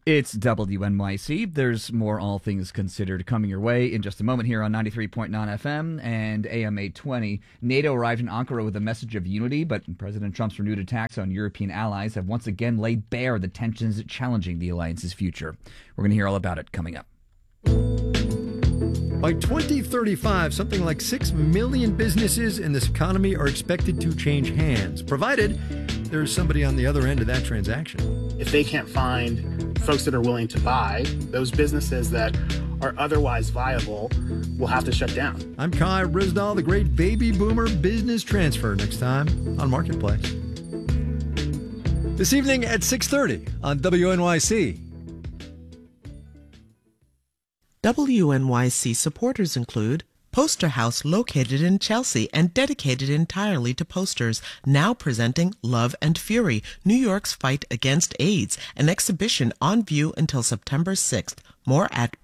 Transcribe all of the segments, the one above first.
It's WNYC. There's more All Things Considered coming your way in just a moment here on 93.9 FM and AM 820. NATO arrived in Ankara with a message of unity, but President Trump's renewed attacks on European allies have once again laid bare the tensions challenging the alliance's future. We're going to hear all about it coming up. By 2035, something like 6 million businesses in this economy are expected to change hands, provided there's somebody on the other end of that transaction. If they can't find folks that are willing to buy, those businesses that are otherwise viable will have to shut down. I'm Kai Rizdal, the great baby boomer business transfer, next time on Marketplace. This evening at 6:30 on WNYC. WNYC supporters include Poster House, located in Chelsea and dedicated entirely to posters, now presenting Love and Fury, New York's fight against AIDS, an exhibition on view until September 6th. More at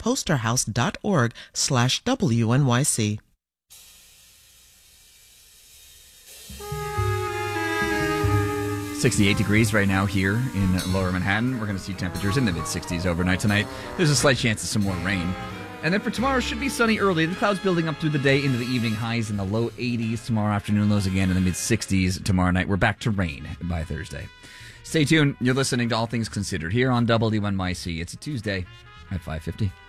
posterhouse.org/WNYC. .68 degrees right now here in Lower Manhattan. We're going to see temperatures in the mid-60s overnight tonight. There's a slight chance of some more rain. And then for tomorrow, should be sunny early. The clouds building up through the day into the evening. Highs in the low 80s tomorrow afternoon. Lows again in the mid-60s tomorrow night. We're back to rain by Thursday. Stay tuned. You're listening to All Things Considered here on WNYC. It's a Tuesday at 5:50.